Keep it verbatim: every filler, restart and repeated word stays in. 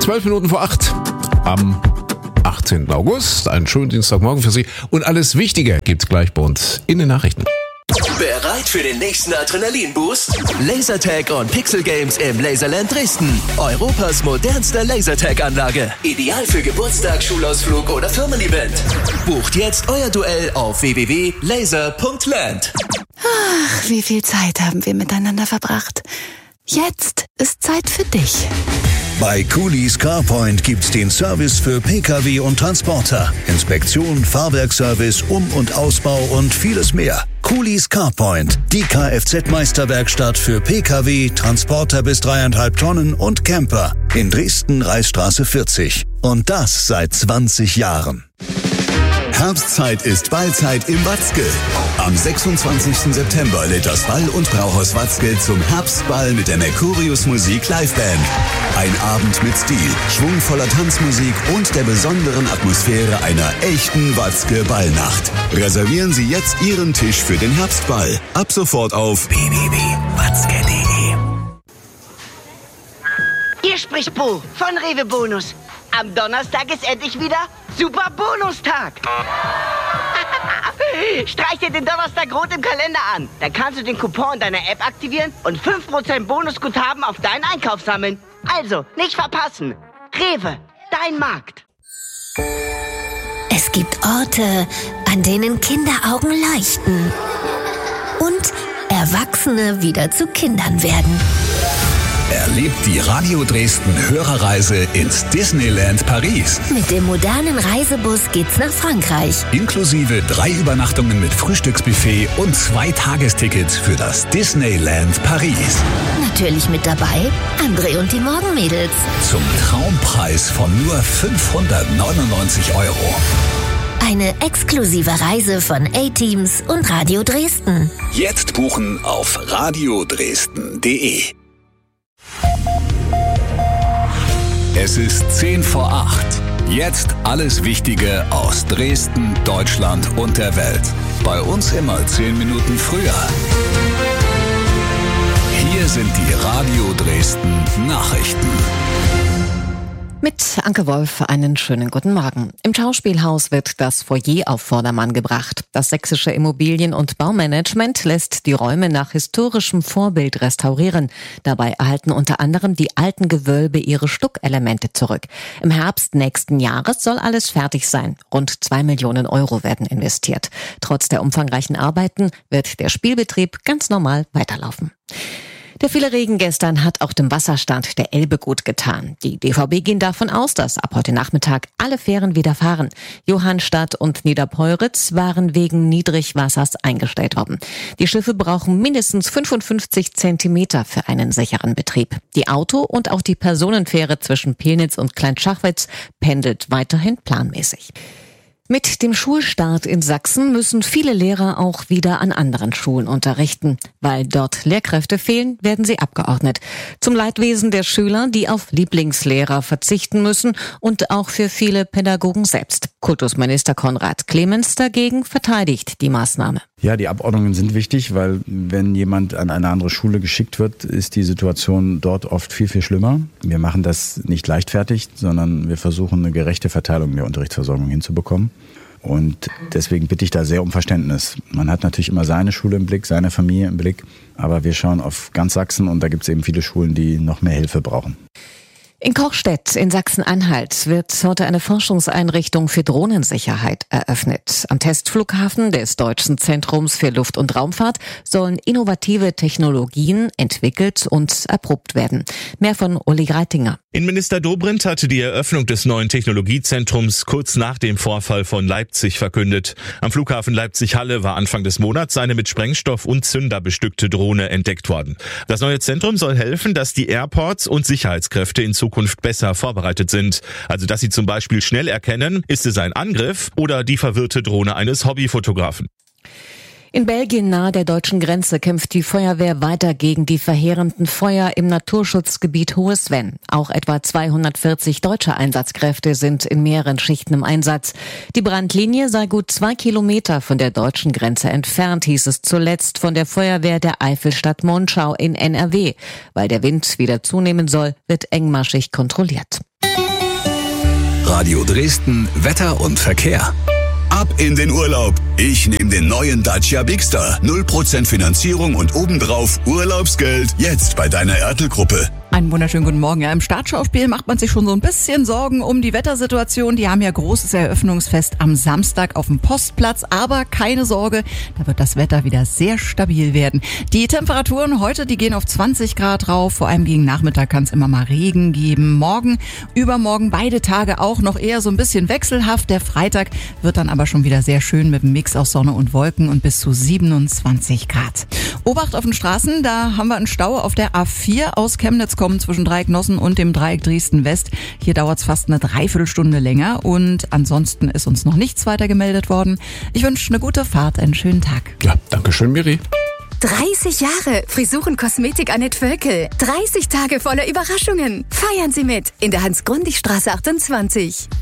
Zwölf Minuten vor acht am achtzehnten August. Einen schönen Dienstagmorgen für Sie. Und alles Wichtige gibt's gleich bei uns in den Nachrichten. Bereit für den nächsten Adrenalin-Boost? Lasertag und Pixel Games im Laserland Dresden. Europas modernste Lasertag-Anlage. Ideal für Geburtstag, Schulausflug oder Firmen-Event. Bucht jetzt euer Duell auf w w w punkt laser punkt land. Ach, wie viel Zeit haben wir miteinander verbracht. Jetzt ist Zeit für dich. Bei Coolies CarPoint gibt's den Service für Pkw und Transporter. Inspektion, Fahrwerkservice, Um- und Ausbau und vieles mehr. Coolies CarPoint, die Kfz-Meisterwerkstatt für Pkw, Transporter bis dreieinhalb Tonnen und Camper. In Dresden, Reichsstraße vierzig. Und das seit zwanzig Jahren. Herbstzeit ist Ballzeit im Watzke. Am sechsundzwanzigsten September lädt das Ball- und Brauhaus Watzke zum Herbstball mit der Mercurius Musik Liveband. Ein Abend mit Stil, schwungvoller Tanzmusik und der besonderen Atmosphäre einer echten Watzke-Ballnacht. Reservieren Sie jetzt Ihren Tisch für den Herbstball. Ab sofort auf w w w punkt watzke punkt de. Hier spricht Bo von Rewe Bonus. Am Donnerstag ist endlich wieder Super Bonustag. Streich dir den Donnerstag rot im Kalender an. Dann kannst du den Coupon deiner App aktivieren und fünf Prozent Bonusguthaben auf deinen Einkauf sammeln. Also, nicht verpassen. Rewe, dein Markt. Es gibt Orte, an denen Kinderaugen leuchten und Erwachsene wieder zu Kindern werden. Erlebt die Radio Dresden Hörerreise ins Disneyland Paris. Mit dem modernen Reisebus geht's nach Frankreich. Inklusive drei Übernachtungen mit Frühstücksbuffet und zwei Tagestickets für das Disneyland Paris. Natürlich mit dabei André und die Morgenmädels. Zum Traumpreis von nur fünfhundertneunundneunzig Euro. Eine exklusive Reise von A-Teams und Radio Dresden. Jetzt buchen auf radio dresden punkt de. Es ist zehn vor acht. Jetzt alles Wichtige aus Dresden, Deutschland und der Welt. Bei uns immer zehn Minuten früher. Hier sind die Radio Dresden Nachrichten. Mit Anke Wolf einen schönen guten Morgen. Im Schauspielhaus wird das Foyer auf Vordermann gebracht. Das sächsische Immobilien- und Baumanagement lässt die Räume nach historischem Vorbild restaurieren. Dabei erhalten unter anderem die alten Gewölbe ihre Stuckelemente zurück. Im Herbst nächsten Jahres soll alles fertig sein. Rund zwei Millionen Euro werden investiert. Trotz der umfangreichen Arbeiten wird der Spielbetrieb ganz normal weiterlaufen. Der viele Regen gestern hat auch dem Wasserstand der Elbe gut getan. Die D V B gehen davon aus, dass ab heute Nachmittag alle Fähren wieder fahren. Johannstadt und Niederpeuritz waren wegen Niedrigwassers eingestellt worden. Die Schiffe brauchen mindestens fünfundfünfzig Zentimeter für einen sicheren Betrieb. Die Auto- und auch die Personenfähre zwischen Pillnitz und Kleinschachwitz pendelt weiterhin planmäßig. Mit dem Schulstart in Sachsen müssen viele Lehrer auch wieder an anderen Schulen unterrichten. Weil dort Lehrkräfte fehlen, werden sie abgeordnet. Zum Leidwesen der Schüler, die auf Lieblingslehrer verzichten müssen und auch für viele Pädagogen selbst. Kultusminister Konrad Clemens dagegen verteidigt die Maßnahme. Ja, die Abordnungen sind wichtig, weil wenn jemand an eine andere Schule geschickt wird, ist die Situation dort oft viel, viel schlimmer. Wir machen das nicht leichtfertig, sondern wir versuchen eine gerechte Verteilung der Unterrichtsversorgung hinzubekommen. Und deswegen bitte ich da sehr um Verständnis. Man hat natürlich immer seine Schule im Blick, seine Familie im Blick, aber wir schauen auf ganz Sachsen und da gibt es eben viele Schulen, die noch mehr Hilfe brauchen. In Kochstedt in Sachsen-Anhalt wird heute eine Forschungseinrichtung für Drohnensicherheit eröffnet. Am Testflughafen des Deutschen Zentrums für Luft- und Raumfahrt sollen innovative Technologien entwickelt und erprobt werden. Mehr von Uli Reitinger. Innenminister Dobrindt hatte die Eröffnung des neuen Technologiezentrums kurz nach dem Vorfall von Leipzig verkündet. Am Flughafen Leipzig-Halle war Anfang des Monats eine mit Sprengstoff und Zünder bestückte Drohne entdeckt worden. Das neue Zentrum soll helfen, dass die Airports und Sicherheitskräfte in Zukunft besser vorbereitet sind. Also dass sie zum Beispiel schnell erkennen, ist es ein Angriff oder die verwirrte Drohne eines Hobbyfotografen. In Belgien nahe der deutschen Grenze kämpft die Feuerwehr weiter gegen die verheerenden Feuer im Naturschutzgebiet Hohes Venn. Auch etwa zweihundertvierzig deutsche Einsatzkräfte sind in mehreren Schichten im Einsatz. Die Brandlinie sei gut zwei Kilometer von der deutschen Grenze entfernt, hieß es zuletzt von der Feuerwehr der Eifelstadt Monschau in N R W. Weil der Wind wieder zunehmen soll, wird engmaschig kontrolliert. Radio Dresden, Wetter und Verkehr. Ab in den Urlaub. Ich nehme den neuen Dacia Bigster. null Prozent Finanzierung und obendrauf Urlaubsgeld. Jetzt bei deiner Oertel-Gruppe. Einen wunderschönen guten Morgen. Ja, im Startschauspiel macht man sich schon so ein bisschen Sorgen um die Wettersituation. Die haben ja großes Eröffnungsfest am Samstag auf dem Postplatz. Aber keine Sorge, da wird das Wetter wieder sehr stabil werden. Die Temperaturen heute, die gehen auf zwanzig Grad rauf. Vor allem gegen Nachmittag kann es immer mal Regen geben. Morgen, übermorgen, beide Tage auch noch eher so ein bisschen wechselhaft. Der Freitag wird dann aber schon wieder sehr schön mit einem Mix aus Sonne und Wolken und bis zu siebenundzwanzig Grad. Obacht auf den Straßen, da haben wir einen Stau auf der A vier aus Chemnitz kommen zwischen Dreieck-Nossen und dem Dreieck Dresden-West. Hier dauert es fast eine Dreiviertelstunde länger und ansonsten ist uns noch nichts weiter gemeldet worden. Ich wünsche eine gute Fahrt, einen schönen Tag. Ja, danke schön, Miri. dreißig Jahre Frisuren Kosmetik Annette Völkel. dreißig Tage voller Überraschungen. Feiern Sie mit in der Hans-Grundig-Straße achtundzwanzig.